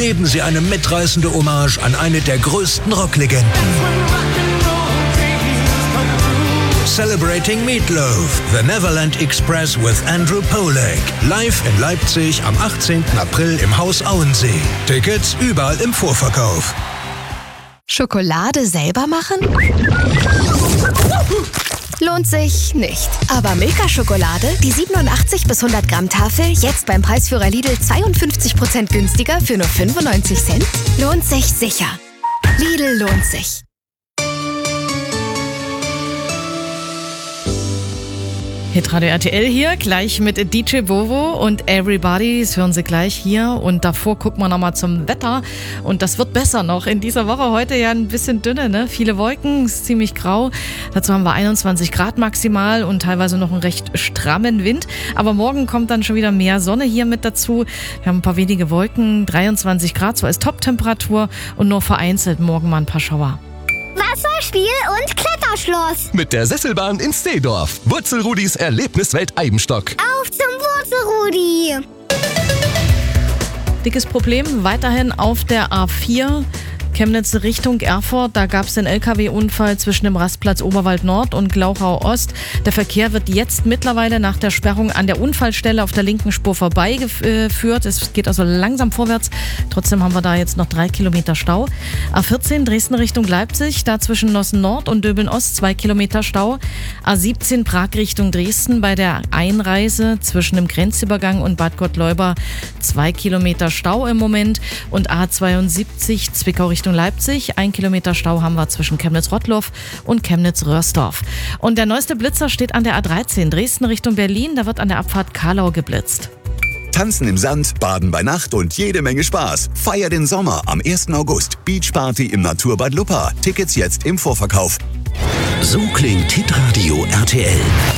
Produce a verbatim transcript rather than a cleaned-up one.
erleben Sie eine mitreißende Hommage an eine der größten Rocklegenden. Celebrating Meatloaf, The Neverland Express with Andrew Pollack. Live in Leipzig am achtzehnten April im Haus Auensee. Tickets überall im Vorverkauf. Schokolade selber machen? Lohnt sich nicht. Aber Milka-Schokolade, die siebenundachtzig bis hundert Gramm Tafel, jetzt beim Preisführer Lidl zweiundfünfzig Prozent günstiger für nur fünfundneunzig Cent? Lohnt sich sicher. Lidl lohnt sich. Hitradio R T L hier, gleich mit D J Bovo und Everybody. Das hören Sie gleich hier. Und davor gucken wir nochmal zum Wetter. Und das wird besser noch. In dieser Woche heute ja ein bisschen dünne, ne? Viele Wolken, ist ziemlich grau. Dazu haben wir einundzwanzig Grad maximal und teilweise noch einen recht strammen Wind. Aber morgen kommt dann schon wieder mehr Sonne hier mit dazu. Wir haben ein paar wenige Wolken, dreiundzwanzig Grad, so als Top-Temperatur und nur vereinzelt morgen mal ein paar Schauer. Wasserspiel und Kletterschloss. Mit der Sesselbahn in Steedorf. Wurzelrudis Erlebniswelt Eibenstock. Auf zum Wurzelrudi. Dickes Problem weiterhin auf der A vier. Chemnitz Richtung Erfurt, da gab es den L K W-Unfall zwischen dem Rastplatz Oberwald Nord und Glauchau Ost. Der Verkehr wird jetzt mittlerweile nach der Sperrung an der Unfallstelle auf der linken Spur vorbeigeführt. Es geht also langsam vorwärts. Trotzdem haben wir da jetzt noch drei Kilometer Stau. A vierzehn Dresden Richtung Leipzig, da zwischen Nossen Nord und Döbeln Ost zwei Kilometer Stau. A siebzehn Prag Richtung Dresden bei der Einreise zwischen dem Grenzübergang und Bad Gottleuba zwei Kilometer Stau im Moment. Und A zweiundsiebzig Zwickau Richtung Leipzig. Ein Kilometer Stau haben wir zwischen Chemnitz-Rottloff und Chemnitz-Röhrsdorf. Und der neueste Blitzer steht an der A dreizehn, Dresden Richtung Berlin. Da wird an der Abfahrt Karlau geblitzt. Tanzen im Sand, Baden bei Nacht und jede Menge Spaß. Feier den Sommer am ersten August. Beachparty im Naturbad Luppa. Tickets jetzt im Vorverkauf. So klingt Hitradio R T L.